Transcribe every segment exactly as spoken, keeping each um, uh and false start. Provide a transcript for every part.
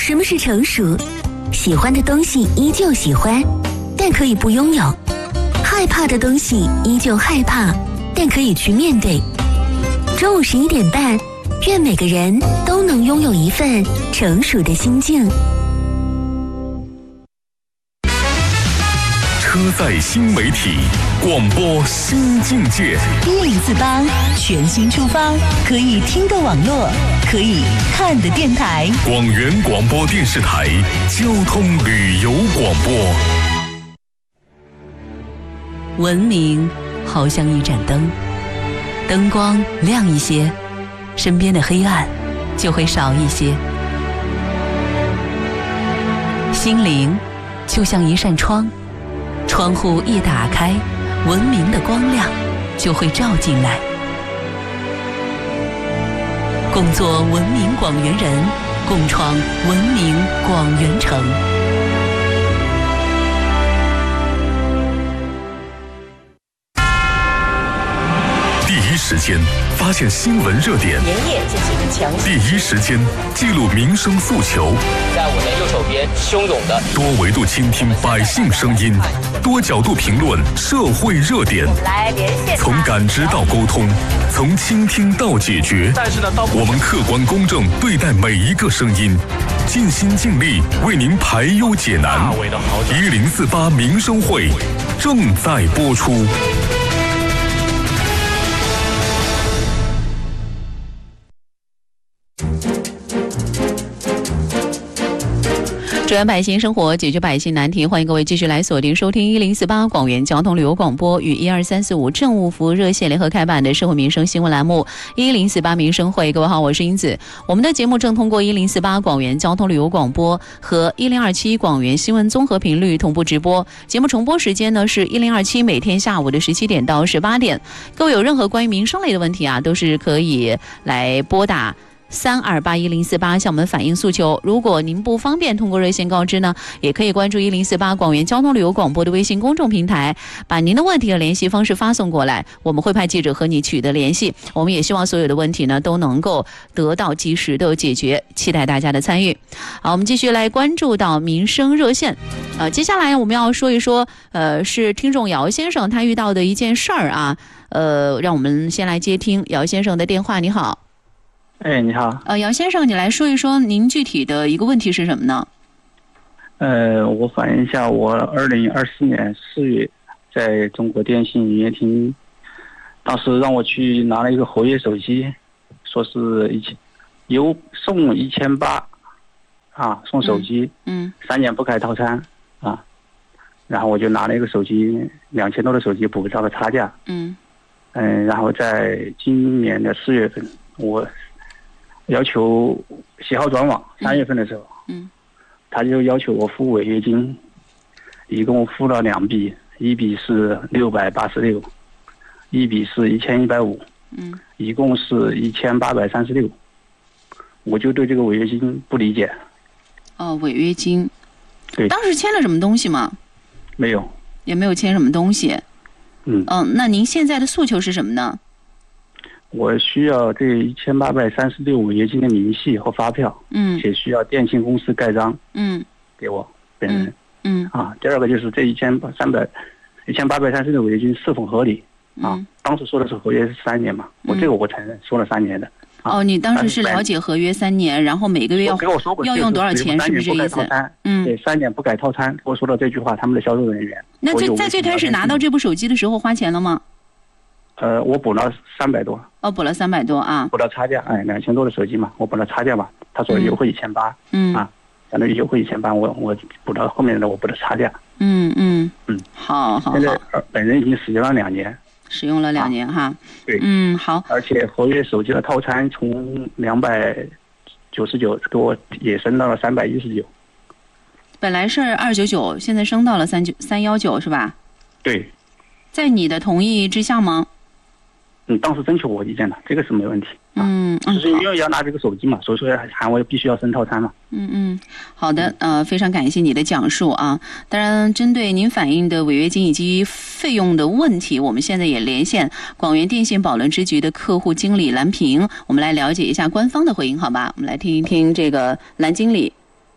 什么是成熟？喜欢的东西依旧喜欢，但可以不拥有；害怕的东西依旧害怕，但可以去面对。中午十一点半，愿每个人都能拥有一份成熟的心境。 车载新媒体，广播新境界。 一零四八全新出发，可以听的网络，可以看的电台。 广元广播电视台交通旅游广播。 文明好像一盏灯，灯光亮一些，身边的黑暗就会少一些。心灵就像一扇窗，窗户一打开，文明的光亮就会照进来。共作文明广元人，共创文明广元城。 第一时间发现新闻热点， 连夜进行强行第一时间记录民生诉求， 在我的右手边汹涌的多维度倾听百姓声音，多角度评论社会热点。 来连线， 从感知到沟通，从倾听到解决。 但是呢，到我们客观公正对待每一个声音，尽心尽力为您排忧解难。一零四八民生会正在播出。 支援百姓生活，解决百姓难题。欢迎各位继续来锁定收听一零四八广元交通旅游广播与一二三四五政务服务热线联合开办的社会民生新闻栏目一零四八民生会。各位好，我是英子。我们的节目正通过一零四八广元交通旅游广播和一零二七广元新闻综合频率同步直播。节目重播时间呢是一零二七每天下午的十七点到十八点。各位有任何关于民生类的问题啊，都是可以来拨打三二八一零四八向我们反映诉求。如果您不方便通过热线告知呢，也可以关注一零四八广元交通旅游广播的微信公众平台，把您的问题和联系方式发送过来，我们会派记者和你取得联系。我们也希望所有的问题呢都能够得到及时的解决，期待大家的参与。好，我们继续来关注到民生热线。呃，接下来我们要说一说，呃，是听众姚先生他遇到的一件事儿啊。呃，让我们先来接听姚先生的电话。你好。 哎，你好。 呃，姚先生，你来说一说您具体的一个问题是什么呢？ 呃，我反映一下，我二零二四年四月在中国电信营业厅，当时让我去拿了一个活跃手机，说是一千有送一千八，啊，送手机， 嗯，嗯三年不改套餐啊，然后我就拿了一个手机，两千多的手机补上了差价， 嗯， 嗯，然后在今年的四月份，我要求携号转网，三月份的时候， 嗯， 他就要求我付违约金，一共付了两笔，一笔是六百八十六，一笔是一千一百五， 嗯， 一共是一千八百三十六。我就对这个违约金不理解。 哦，违约金。 对。 当时签了什么东西吗？ 没有。 也没有签什么东西。 嗯。 嗯、呃，那您现在的诉求是什么呢？ 我需要这一千八百三十六违约金的明细和发票， 嗯， 且需要电信公司盖章， 嗯， 给我本人， 嗯，嗯啊，第二个就是这一千三百一千八百三十六违约金是否合理啊？ 嗯、 当时说的是合约是三年嘛，我这个我承认说了三年的。 啊、哦，你当时是了解合约三年，然后每个月要要用多少钱，是不是这意思？ 嗯，对，三年不改套餐。我说到这句话，他们的销售人员。 那最在最开始拿到这部手机的时候花钱了吗？ 呃，我补了三百多。 哦，补了三百多啊。 补了差价，哎，两千多的手机嘛，我补了差价嘛。他说优惠一千八， 嗯啊，相当于优惠一千八，我我补到后面的我补的差价。 嗯嗯嗯， 好好好。 现在本人已经使用了两年。 使用了两年、啊、哈。 对。 嗯，好。 而且活跃手机的套餐从两百九十九给我也升到了三百一十九。 本来是二九九，现在升到了三九三幺九是吧？ 对。 在你的同意之下吗？ 嗯，当时征求我意见的，这个是没问题。 啊、嗯嗯， 就是因为要拿这个手机嘛，所以说喊我必须要升套餐嘛。 嗯嗯，好的，呃，非常感谢你的讲述啊。当然，针对您反映的违约金以及费用的问题，我们现在也连线广元电信宝轮支局的客户经理蓝平，我们来了解一下官方的回应，好吧？我们来听一听这个蓝经理。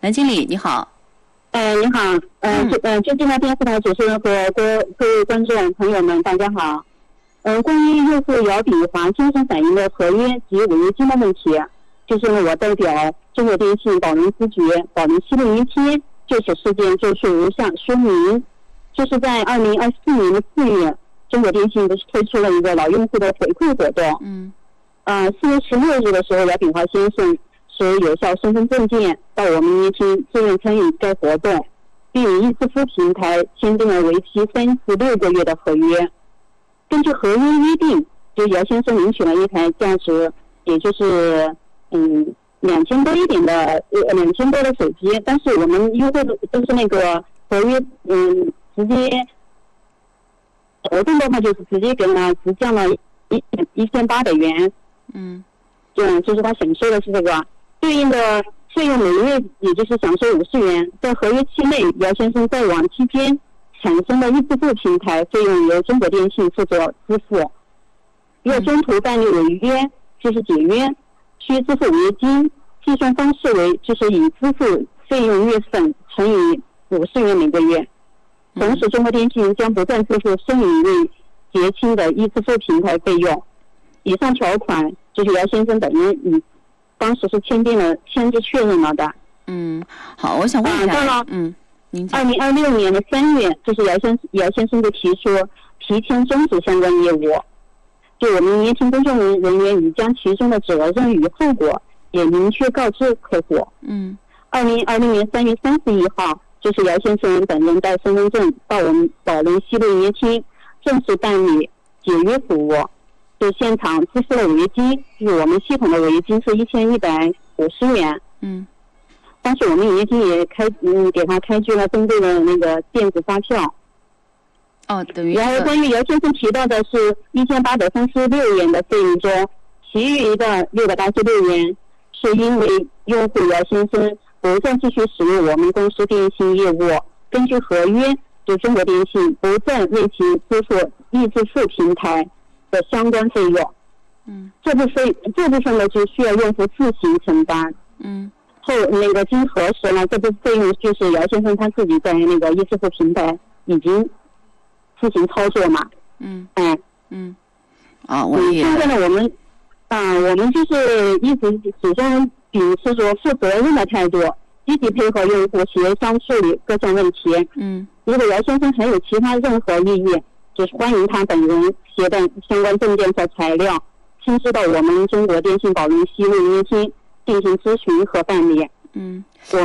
南经理你好。 呃，你好，呃， 嗯、 呃，就近的电视台主持人和各各位观众朋友们，大家好。嗯、呃，关于用户姚炳华先生反映的合约及违约金的问题，就是我代表中国电信宝能咨询宝能西路云天就此事件做出如下说明。就是在二零二四年的四月，中国电信不是推出了一个老用户的回馈活动。 嗯。 呃，四月十六日的时候，姚炳华先生持有效身份证件到我们音厅自愿参与该活动，并与易支付平台签订了为期三十六个月的合约。根据合约约定，就姚先生领取了一台价值也就是嗯两千多一点的呃两千多的手机，但是我们优惠的都是那个合约嗯直接活动的话就是直接给他直降了一一千八百元。 嗯， 嗯，就是他享受的是这个对应的费用，每月也就是享受五十元。在合约期内，姚先生在网期间产生的易支付平台费用由中国电信负责支付。若中途办理违约，就是解约，需支付违约金，计算方式为就是以支付费用月份乘以五十元每个月。同时，中国电信将不再支付申领未结清的易支付平台费用。以上条款就是姚先生本人以当时是签订了签字确认了的。 嗯，好，我想问一下， 啊、 嗯，您二零二六年的三月，就是姚先姚先生就提出提前终止相关业务，就我们年轻工作人员已将其中的责任与后果也明确告知客户。 嗯， 二零二零年三月三十一号，就是姚先生本人带身份证到我们宝能西路营业厅正式办理解约服务。就现场支付了违约金，就是我们系统的违约金是一千一百五十元。 嗯， 当时我们营业厅也开嗯给他开具了针对的那个电子发票。 哦，等于。 然后关于姚先生提到的是一千八百三十六元的费用中，其余的六百八十六元是因为用户姚先生不再继续使用我们公司电信业务，根据合约，就中国电信不再为其支付易支付平台的相关费用。 嗯， 这部分这部分呢就需要用户自行承担。 嗯， 后那个经核实呢，这部分费用就是姚先生他自己在那个易支付平台已经自行操作嘛。 嗯， 哎， 嗯，啊，我也。 现在呢，我们啊，我们就是一直始终秉持着负责任的态度，积极配合用户协商处理各项问题。 嗯， 如果姚先生还有其他任何异议，就是欢迎他本人携带相关证件和材料，亲自到我们中国电信宝能西路营业厅进行咨询和办理。 嗯， 我